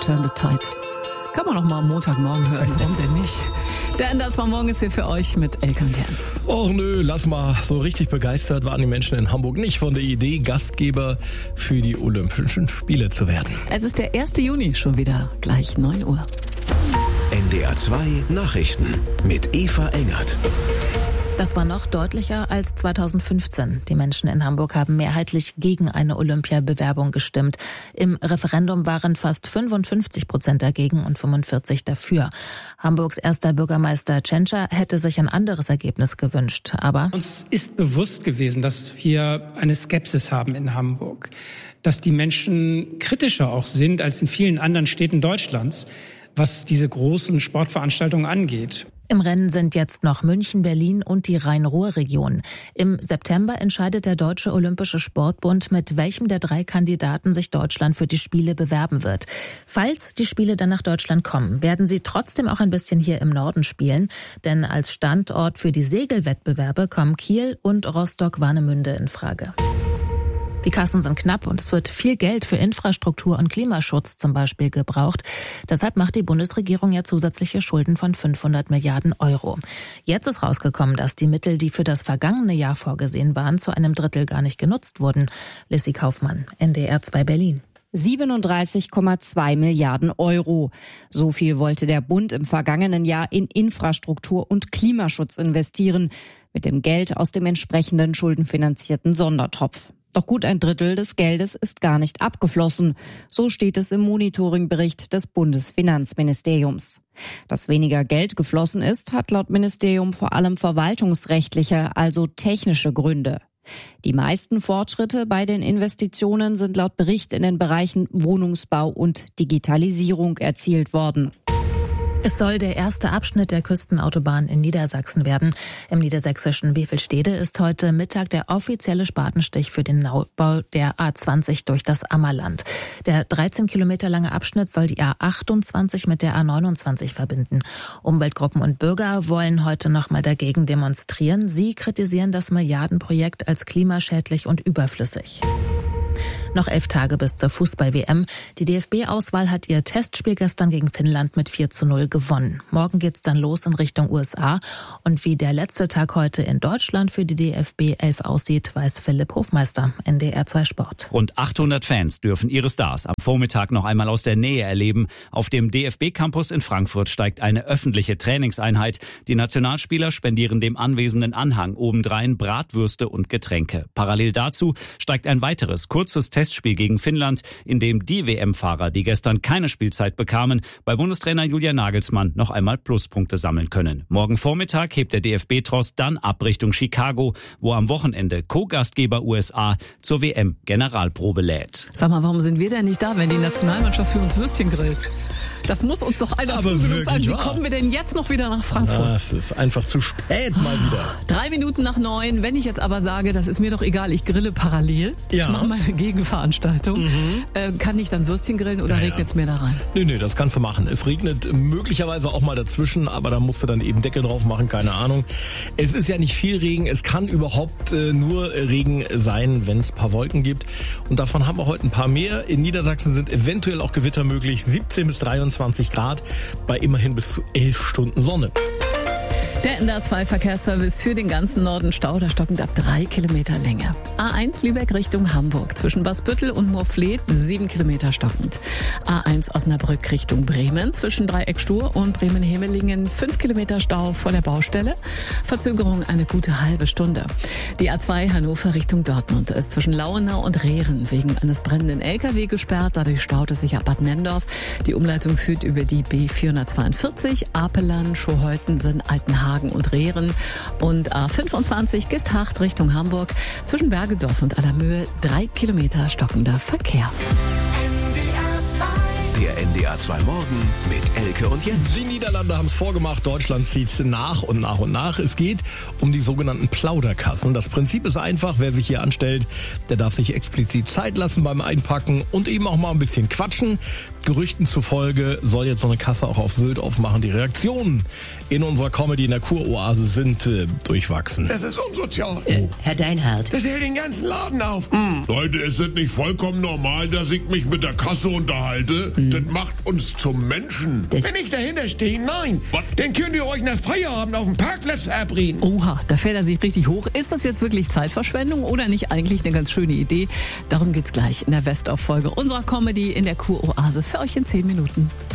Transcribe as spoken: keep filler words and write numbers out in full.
Turn the Tide. Kann man noch mal am Montagmorgen hören, warum denn nicht? Der N D R zwei Morgen ist hier für euch mit Elke und Jens. Och nö, lass mal, so richtig begeistert waren die Menschen in Hamburg nicht von der Idee, Gastgeber für die Olympischen Spiele zu werden. Es ist der erste Juni, schon wieder gleich neun Uhr. N D R zwei Nachrichten mit Eva Engert. Das war noch deutlicher als zweitausendfünfzehn. Die Menschen in Hamburg haben mehrheitlich gegen eine Olympiabewerbung gestimmt. Im Referendum waren fast fünfundfünfzig Prozent dagegen und fünfundvierzig dafür. Hamburgs erster Bürgermeister Tschentscher hätte sich ein anderes Ergebnis gewünscht. Aber uns ist bewusst gewesen, dass wir eine Skepsis haben in Hamburg. Dass die Menschen kritischer auch sind als in vielen anderen Städten Deutschlands, was diese großen Sportveranstaltungen angeht. Im Rennen sind jetzt noch München, Berlin und die Rhein-Ruhr-Region. Im September entscheidet der Deutsche Olympische Sportbund, mit welchem der drei Kandidaten sich Deutschland für die Spiele bewerben wird. Falls die Spiele dann nach Deutschland kommen, werden sie trotzdem auch ein bisschen hier im Norden spielen. Denn als Standort für die Segelwettbewerbe kommen Kiel und Rostock-Warnemünde in Frage. Die Kassen sind knapp und es wird viel Geld für Infrastruktur und Klimaschutz zum Beispiel gebraucht. Deshalb macht die Bundesregierung ja zusätzliche Schulden von fünfhundert Milliarden Euro. Jetzt ist rausgekommen, dass die Mittel, die für das vergangene Jahr vorgesehen waren, zu einem Drittel gar nicht genutzt wurden. Lissy Kaufmann, N D R zwei Berlin. siebenunddreißig Komma zwei Milliarden Euro. So viel wollte der Bund im vergangenen Jahr in Infrastruktur und Klimaschutz investieren, mit dem Geld aus dem entsprechenden schuldenfinanzierten Sondertopf. Doch gut ein Drittel des Geldes ist gar nicht abgeflossen. So steht es im Monitoringbericht des Bundesfinanzministeriums. Dass weniger Geld geflossen ist, hat laut Ministerium vor allem verwaltungsrechtliche, also technische Gründe. Die meisten Fortschritte bei den Investitionen sind laut Bericht in den Bereichen Wohnungsbau und Digitalisierung erzielt worden. Es soll der erste Abschnitt der Küstenautobahn in Niedersachsen werden. Im niedersächsischen Wevelstede ist heute Mittag der offizielle Spatenstich für den Neubau der A zwanzig durch das Ammerland. Der dreizehn Kilometer lange Abschnitt soll die A achtundzwanzig mit der A neunundzwanzig verbinden. Umweltgruppen und Bürger wollen heute nochmal dagegen demonstrieren. Sie kritisieren das Milliardenprojekt als klimaschädlich und überflüssig. Noch elf Tage bis zur Fußball-W M. Die D F B-Auswahl hat ihr Testspiel gestern gegen Finnland mit vier zu null gewonnen. Morgen geht's dann los in Richtung U S A. Und wie der letzte Tag heute in Deutschland für die D F B elf aussieht, weiß Philipp Hofmeister, N D R zwei Sport. Rund achthundert Fans dürfen ihre Stars am Vormittag noch einmal aus der Nähe erleben. Auf dem D F B-Campus in Frankfurt steigt eine öffentliche Trainingseinheit. Die Nationalspieler spendieren dem anwesenden Anhang obendrein Bratwürste und Getränke. Parallel dazu steigt ein weiteres kurzes Testspiel gegen Finnland, in dem die W M-Fahrer, die gestern keine Spielzeit bekamen, bei Bundestrainer Julian Nagelsmann noch einmal Pluspunkte sammeln können. Morgen Vormittag hebt der D F B-Tross dann ab Richtung Chicago, wo am Wochenende Co-Gastgeber U S A zur W M-Generalprobe lädt. Sag mal, warum sind wir denn nicht da, wenn die Nationalmannschaft für uns Würstchen grillt? Das muss uns doch einer früh genug sagen. Wie kommen wir denn jetzt noch wieder nach Frankfurt? Ja, es ist einfach zu spät mal wieder. Drei Minuten nach neun. Wenn ich jetzt aber sage, das ist mir doch egal, ich grille parallel. Ja. Ich mache meine Gegenveranstaltung. Mhm. Äh, kann ich dann Würstchen grillen oder ja, regnet es ja. mir da rein? Nee, nee, das kannst du machen. Es regnet möglicherweise auch mal dazwischen, aber da musst du dann eben Deckel drauf machen, keine Ahnung. Es ist ja nicht viel Regen. Es kann überhaupt äh, nur Regen sein, wenn es ein paar Wolken gibt. Und davon haben wir heute ein paar mehr. In Niedersachsen sind eventuell auch Gewitter möglich. siebzehn bis dreiundzwanzig Grad bei immerhin bis zu elf Stunden Sonne. Der N D R zwei Verkehrsservice für den ganzen Norden Stau, da stockend ab drei Kilometer Länge. A eins Lübeck Richtung Hamburg, zwischen Basbüttel und Moorfleet, sieben Kilometer stockend. A eins Osnabrück Richtung Bremen, zwischen Dreieck-Stur und Bremen-Hemelingen, fünf Kilometer Stau vor der Baustelle. Verzögerung eine gute halbe Stunde. Die A zwei Hannover Richtung Dortmund ist zwischen Lauenau und Rehren wegen eines brennenden L K W gesperrt. Dadurch staut es sich ab Bad Nendorf. Die Umleitung führt über die B vierhundertzweiundvierzig, Apelern, Schoholtensen, Altenhagen und Rehren und A fünfundzwanzig Gisthacht Richtung Hamburg zwischen Bergedorf und Allermöhe drei Kilometer stockender Verkehr. Der N D R zwei Morgen mit Elke und Jens. Die Niederlande haben es vorgemacht, Deutschland zieht nach und nach und nach. Es geht um die sogenannten Plauderkassen. Das Prinzip ist einfach, wer sich hier anstellt, der darf sich explizit Zeit lassen beim Einpacken und eben auch mal ein bisschen quatschen. Gerüchten zufolge soll jetzt so eine Kasse auch auf Sylt aufmachen. Die Reaktionen in unserer Comedy in der Kuroase sind äh, durchwachsen. Das ist unsozial. Äh, Herr Deinhardt. Das hält den ganzen Laden auf. Mm. Leute, ist es nicht vollkommen normal, dass ich mich mit der Kasse unterhalte? Mm. Das und macht uns zum Menschen. Das Wenn ich dahinter stehe, nein, Was? dann könnt ihr euch nach Feierabend auf dem Parkplatz verabreden. Oha, da fährt er sich richtig hoch. Ist das jetzt wirklich Zeitverschwendung oder nicht eigentlich eine ganz schöne Idee? Darum geht's gleich in der Best-of-Folge unserer Comedy in der Kuroase für euch in zehn Minuten.